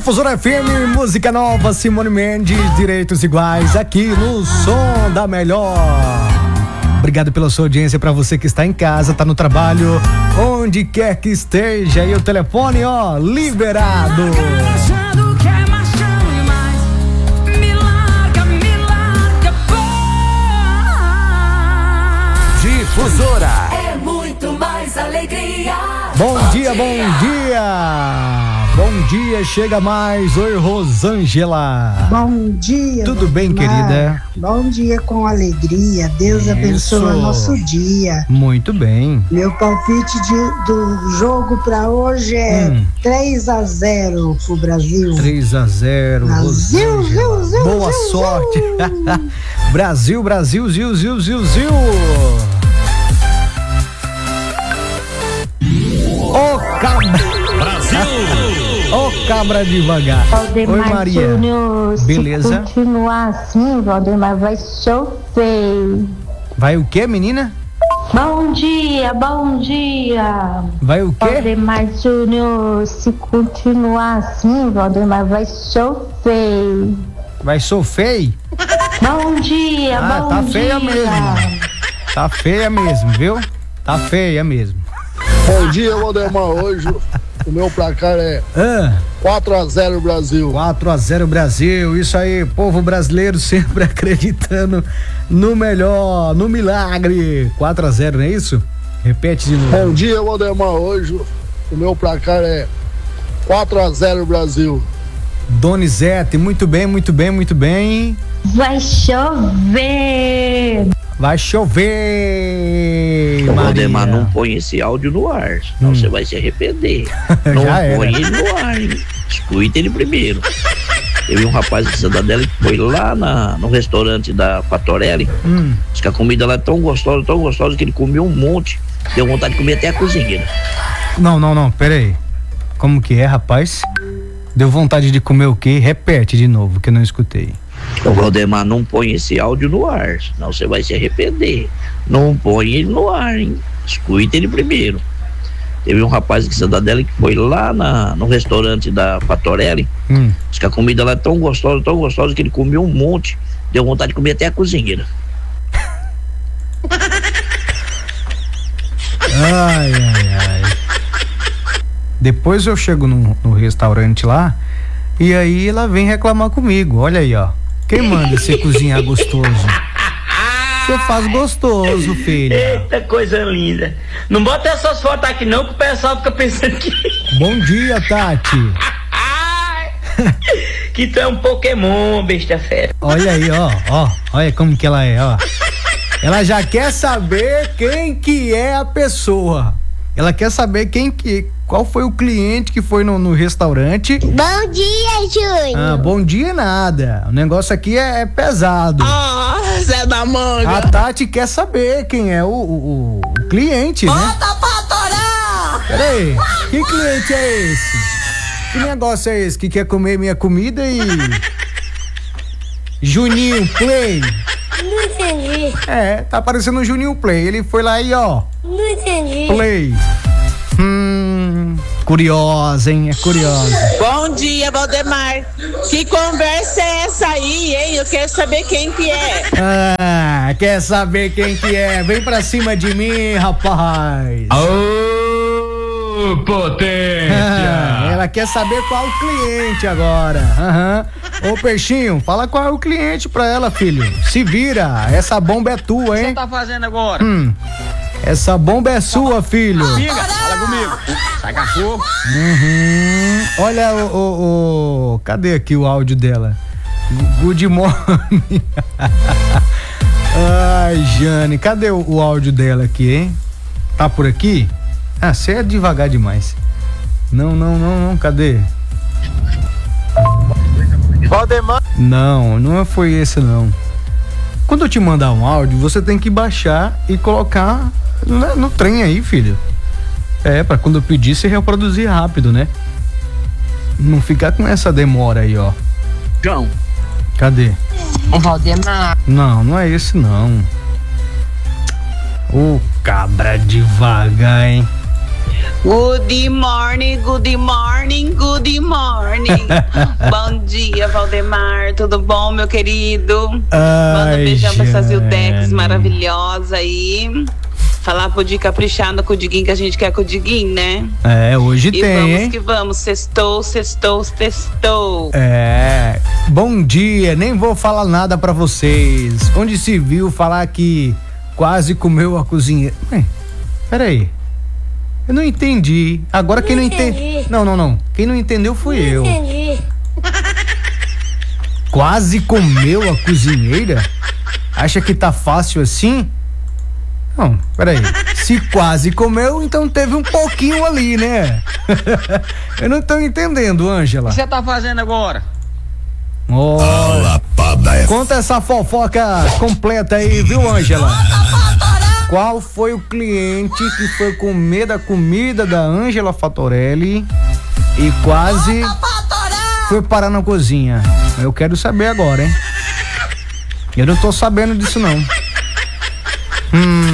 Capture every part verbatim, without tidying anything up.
Difusora F M, música nova, Simone Mendes, direitos iguais, aqui no Som da Melhor. Obrigado pela sua audiência, para você que está em casa, tá no trabalho, onde quer que esteja, e o telefone, ó, liberado. Difusora. É muito mais alegria. Bom dia, bom dia. Bom dia, chega mais. Oi, Rosângela. Bom dia. Tudo bem, Mar. querida? Bom dia com alegria. Deus Isso. abençoe o nosso dia. Muito bem. Meu palpite de, do jogo pra hoje é hum. três a zero pro Brasil. três a zero. Brasil, Zil, Zil, boa Zil, sorte. Zil. Brasil, Brasil, Zil, Zil, Zil, Zil. Ô, cabra. Brasil. Ô, cabra devagar. Valdemar Oi, Maria. Júnior, beleza? Se continuar assim, Valdemar, vai chover. Vai o quê, menina? Bom dia, bom dia. Vai o quê? Valdemar Júnior, se continuar assim, Valdemar, vai chover. Vai sofrer? Bom dia, ah, bom tá dia. feia mesmo. Tá feia mesmo, viu? Tá feia mesmo. Bom dia, Valdemar. Hoje o meu placar é ah. quatro a zero Brasil. quatro a zero Brasil, isso aí, povo brasileiro sempre acreditando no melhor, no milagre. quatro a zero, não é isso? Repete de novo. Bom dia, Valdemar. Hoje o meu placar é quatro a zero Brasil. Donizete, muito bem, muito bem, muito bem. Vai chover. Vai chover. Valdemar, não põe esse áudio no ar, senão hum. você vai se arrepender. Não põe ele no ar, hein? Escuta ele primeiro. Eu vi um rapaz de Cidadela que foi lá na, no restaurante da Patorelli. Hum. Diz que a comida lá é tão gostosa, tão gostosa que ele comeu um monte. Deu vontade de comer até a cozinha. Não, não, não, peraí. Como que é, rapaz? Deu vontade de comer o quê? Repete de novo, que eu não escutei. O Valdemar, não põe esse áudio no ar, senão você vai se arrepender. Não põe ele no ar, hein? Escuta ele primeiro. Teve um rapaz de Cidadela que foi lá na, no restaurante da Patorelli. Hum. Diz que a comida lá é tão gostosa, tão gostosa que ele comeu um monte. Deu vontade de comer até a cozinheira. Ai, ai, ai. Depois eu chego no, no restaurante lá e aí ela vem reclamar comigo. Olha aí, ó. Quem manda você cozinhar gostoso? Você faz gostoso, filha. Eita, coisa linda. Não bota essas fotos aqui não, que o pessoal fica pensando que... Bom dia, Tati. Que tu é um Pokémon, besta fera. Olha aí, ó, ó. Olha como que ela é, ó. Ela já quer saber quem que é a pessoa. Ela quer saber quem que, qual foi o cliente que foi no, no restaurante. Bom dia, Júnior. Ah, bom dia nada. O negócio aqui é, é pesado. Ah, Zé da Manga. A Tati quer saber quem é o, o, o cliente, né? Bota pra torar! Peraí, que cliente é esse? Que negócio é esse que quer comer minha comida e... Juninho Play? Não entendi. É, tá parecendo um Juninho Play. Ele foi lá e ó... Não entendi. Play. Hum, curiosa, hein? É curiosa. Bom dia, Valdemar. Que conversa é essa aí, hein? Eu quero saber quem que é. Ah, quer saber quem que é? Vem pra cima de mim, rapaz. Ô, potência! Ah, ela quer saber qual o cliente agora. Aham. Ô, Peixinho, fala qual é o cliente pra ela, filho. Se vira, essa bomba é tua, hein? O que você tá fazendo agora? Hum. Essa bomba é sua, filho. Amiga, fala comigo. Sai cachorro. Uhum. Olha o, o, o... Cadê aqui o áudio dela? Good morning. Ai, Jane, cadê o, o áudio dela aqui, hein? Tá por aqui? Ah, você é devagar demais. Não, não, não, não, cadê? Valdemar. Não, não foi esse não. Quando eu te mandar um áudio, você tem que baixar e colocar no, no trem aí, filho. É, pra quando eu pedir, você reproduzir rápido, né? Não ficar com essa demora aí, ó. João. Cadê? O Valdemar. Não, não é esse não. Ô, cabra devagar, hein? Good morning, good morning, good morning. Bom dia, Valdemar. Tudo bom, meu querido? Manda um beijão pra essas Ildex maravilhosas aí. Falar pro Di caprichar com o Diguinho, que a gente quer com o Diguinho, né? É, hoje e tem, vamos hein? que vamos. Sextou, sextou, sextou. É. Bom dia, nem vou falar nada pra vocês. Onde se viu falar que quase comeu a cozinha. Ué, peraí. Eu não entendi. Agora quem não entendeu. Não, não, não. Quem não entendeu fui eu. Entendi. Quase comeu a cozinheira? Acha que tá fácil assim? Não, peraí. Se quase comeu, então teve um pouquinho ali, né? Eu não tô entendendo, Ângela. O que você tá fazendo agora? Oh, conta essa fofoca completa aí, viu, Ângela? Qual foi o cliente que foi comer da comida da Ângela Fatorelli e quase foi parar na cozinha? Eu quero saber agora, hein? Eu não tô sabendo disso, não. Hum.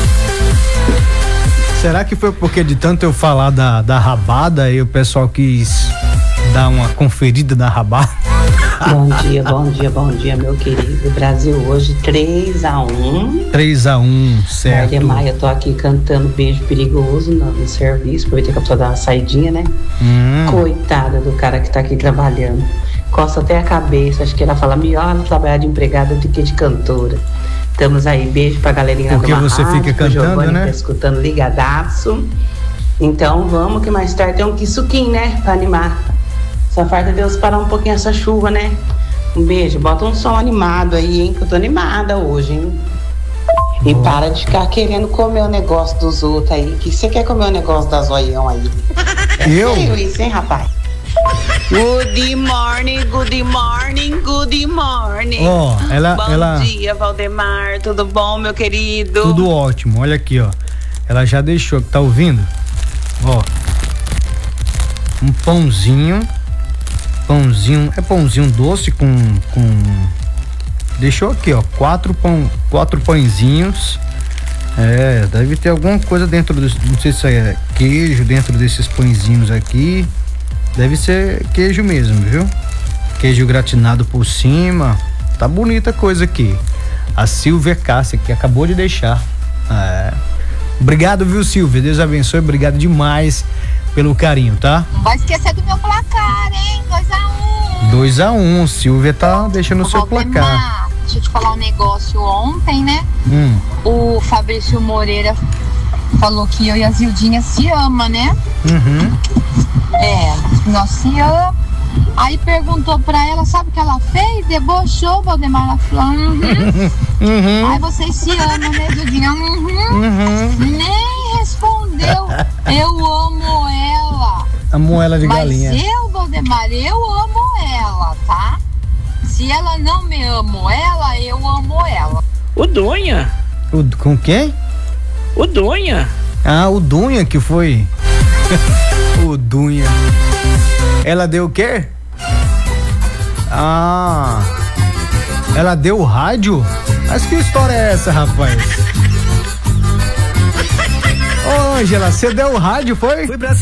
Será que foi porque de tanto eu falar da, da rabada e o pessoal quis dar uma conferida na rabada? Bom dia, bom dia, bom dia, meu querido. Brasil hoje três a um. três a um, certo. Valdemar, eu tô aqui cantando Beijo Perigoso no, no serviço. Aproveitei que a pessoa dar uma saidinha, né? Hum. Coitada do cara que tá aqui trabalhando. Costa até a cabeça. Acho que ela fala melhor trabalhar de empregada do que de cantora. Estamos aí, beijo pra galerinha Porque da você rádio, fica cantando, Giovani, né? Tá escutando ligadaço. Então vamos que mais tarde tem um quissuquinho, né? Pra animar. Só falta Deus parar um pouquinho essa chuva, né? Um beijo, bota um som animado aí, hein? Que eu tô animada hoje, hein? E oh. para de ficar querendo comer o negócio dos outros aí. Que você quer comer o negócio da zoião aí? É eu? feio isso, hein, rapaz? Good morning, good morning, good morning. Ó, oh, ela, bom ela... dia, Valdemar. Tudo bom, meu querido? Tudo ótimo. Olha aqui, ó. Ela já deixou, tá ouvindo? Ó. Um pãozinho. Pãozinho, é pãozinho doce com com deixou aqui, ó, quatro pão, quatro pãezinhos. É, deve ter alguma coisa dentro dos, não sei se é queijo dentro desses pãezinhos aqui. Deve ser queijo mesmo, viu? Queijo gratinado por cima. Tá bonita a coisa aqui. A Silvia Cássia, que acabou de deixar. É. Obrigado, viu, Silvia? Deus abençoe. Obrigado demais pelo carinho, tá? Não vai esquecer do meu placar, hein? dois a um. dois a um. Silvia tá deixando o seu Valdemar, placar. deixa eu te falar um negócio ontem, né? Hum. O Fabrício Moreira falou que eu e a Zildinha se ama, né? Uhum. É, nós se ama. Aí perguntou pra ela, sabe o que ela fez? Debochou, Valdemar. Ela falou, uhum. Uhum. Aí vocês se amam, né, Zildinha? Uhum. Uhum. Nem respondeu. Eu amo ela. Amo ela de galinha. Mas eu, Valdemar, eu amo ela, tá? Se ela não me amo ela, eu amo ela. O Dunha. O, com quem? O Dunha. Ah, o Dunha que foi. O Dunha. Ela deu o quê? Ah. Ela deu o rádio? Mas que história é essa, rapaz? Ô, Ângela, você deu o rádio, foi? Foi pra cima.